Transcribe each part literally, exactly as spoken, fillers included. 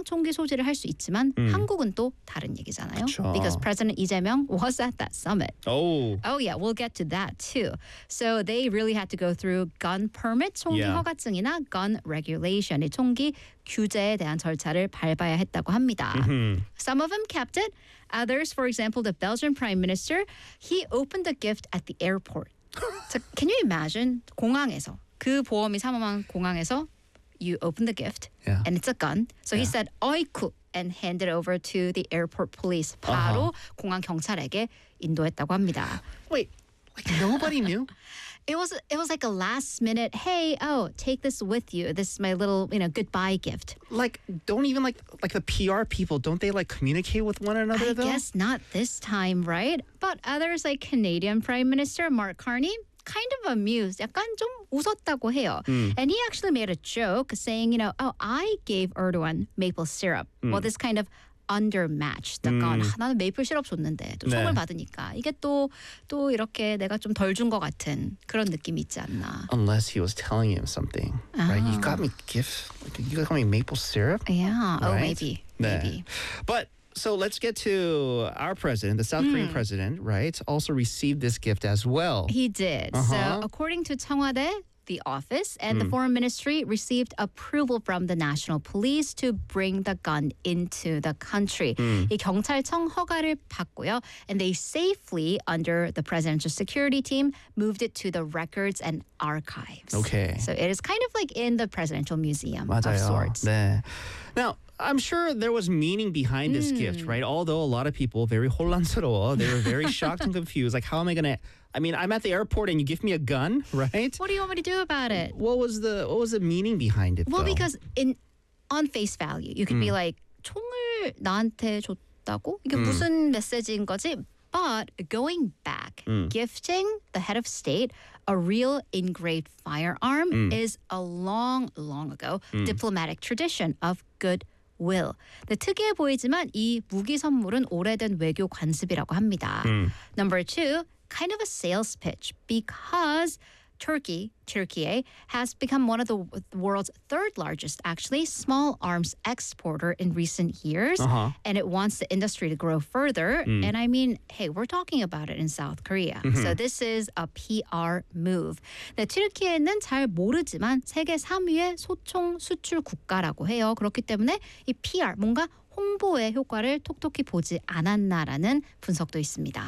총기 소지를 할 수 있지만 음. 한국은 또 다른 얘기잖아요. 그쵸. Because President 이재명 was at that summit. Oh. Oh yeah, we'll get to that too. So they really had to go through gun permit, 총기 Yeah. 허가증이나 gun regulation, 이 총기 규제에 대한 절차를 밟아야 했다고 합니다. Mhm. Some of them kept it. Others, for example, the Belgian Prime Minister, he opened the gift at the airport. So can you imagine? 공항에서 그 보험이 사망한 공항에서 you open the gift Yeah. and it's a gun. So he Yeah. said 어이쿠 and handed over to the airport police. 바로 공항 경찰에게 인도했다고 합니다. Wait, like nobody knew? It was it was like a last minute, hey, oh, take this with you. This is my little, you know, goodbye gift. Like, don't even like like the P R people, don't they like communicate with one another I though? guess not this time, right? But others like Canadian Prime Minister Mark Carney kind of amused. 약간 좀 웃었다고 해요. And he actually made a joke saying, you know, oh, I gave Erdogan maple syrup. Well, this kind of undermatched. 약간 아, 나는 메이플 시럽 줬는데 또 총을 네. 받으니까 이게 또 또 이렇게 내가 좀 덜 준 것 같은 그런 느낌이 있지 않나. Unless he was telling him something, right? You got me gifts. Like, you got me maple syrup. Yeah. Oh, Right? maybe. 네. Maybe. But so let's get to our president, the South Korean president, right? Also received this gift as well. He did. Uh-huh. So according to 청와대, the office and the foreign ministry received approval from the national police to bring the gun into the country. 이 경찰청 허가를 받고요. And they safely, under the presidential security team, moved it to the records and archives. Okay. So it is kind of like in the presidential museum 맞아요. of sorts. 네. Now, I'm sure there was meaning behind this gift, right? Although a lot of people very 혼란스러워, they were very shocked and confused. Like, how am I gonna? I mean, I'm at the airport and you give me a gun, right? What do you want me to do about it? What was the what was the meaning behind it? Well, though? because in on face value, you could be like 총을 나한테 줬다고? 이게 무슨 메시지인 거지? But going back, gifting the head of state a real engraved firearm is a long, long ago diplomatic tradition of goodwill. 네, 특이해 보이지만 이 무기 선물은 오래된 외교 관습이라고 합니다. Number two, kind of a sales pitch because Turkey, Turkey has become one of the world's third largest, actually, small arms exporter in recent years. Uh-huh. And it wants the industry to grow further. And I mean, hey, we're talking about it in South Korea. So this is a P R move. 네, 튀르키예는 잘 모르지만 세계 삼 위의 소총 수출 국가라고 해요. 그렇기 때문에 이 P R, 뭔가 홍보의 효과를 톡톡히 보지 않았나라는 분석도 있습니다.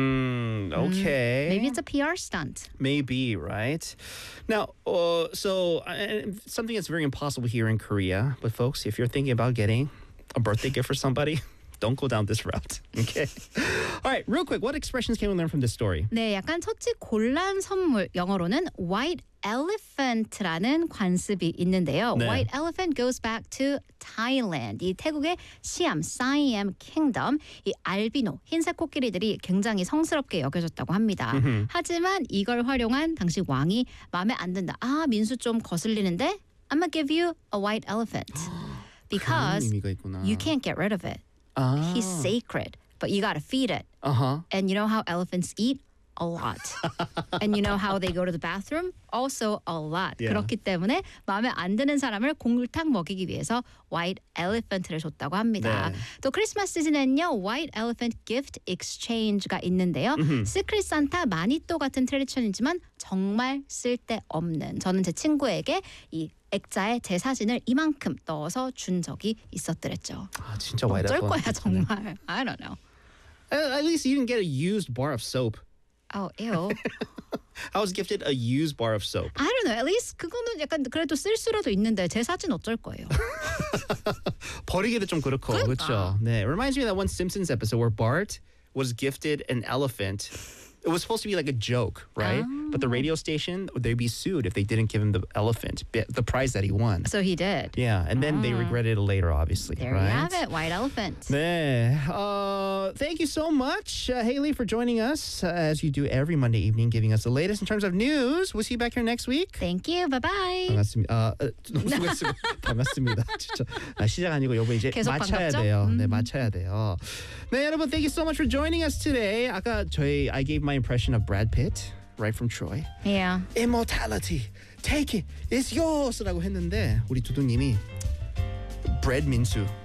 Mm, okay. Maybe it's a P R stunt. Maybe, right? Now, uh, so uh, something that's very impossible here in Korea, but folks, if you're thinking about getting a birthday gift for somebody, don't go down this route, okay? All right, real quick, what expressions can we learn from this story? 네, 약간 처치 곤란 선물, 영어로는 white elephant라는 관습이 있는데요. 네. White elephant goes back to Thailand. 이 태국의 시암, Siam Kingdom, 이 알비노, 흰색 코끼리들이 굉장히 성스럽게 여겨졌다고 합니다. 하지만 이걸 활용한 당시 왕이 마음에 안 든다. 아, 민수 좀 거슬리는데? I'm gonna give you a white elephant. Because 의미가 있구나. you can't get rid of it. 아. He's sacred, but you gotta feed it. Uh-huh. And you know how elephants eat? A lot. And you know how they go to the bathroom? Also a lot. Yeah. 그렇기 때문에 마음에 안 드는 사람을 공물탕 먹이기 위해서 white elephant를 줬다고 합니다. 네. 또 크리스마스 시즌에는요, white elephant gift exchange가 있는데요. 시크릿 산타 마니또 같은 트레디션이지만 정말 쓸데없는. 저는 제 친구에게 이 액자에 제 사진을 이만큼 넣어서 준 적이 있었더랬죠. 아, 진짜 white 어쩔 거야 elephant. 정말. I don't know. At least you didn't get a used bar of soap. Oh, ew. I was gifted a used bar of soap. I don't know. At least 그거는 약간 그래도 쓸 수라도 있는데 제 사진 어쩔 거예요. 버리기도 좀 그렇고, 그러니까. 그렇죠? 네, it reminds me of that one Simpsons episode where Bart was gifted an elephant. It was supposed to be like a joke, right? But the radio station, they'd be sued if they didn't give him the elephant, the prize that he won. So he did. Yeah, and then they regretted it later, obviously. There right? you have it. White elephant. 네, uh, thank you so much, uh, Haley, for joining us uh, as you do every Monday evening, giving us the latest in terms of news. We'll see you back here next week. Thank you. Bye-bye. 반갑습니다. 아, 어, 너무 수고했습니다. 반갑습니다. 진짜 아, 시작 아니고 여보 이제 계속 맞춰야 반갑죠? 돼요. 음. 네, 맞춰야 돼요. 네, 여러분, thank you so much for joining us today. 아까 저희 I gave my impression of Brad Pitt, right from Troy. Yeah. Immortality, take it, it's yours 라고 했는데 우리 두두님이 Brad 민수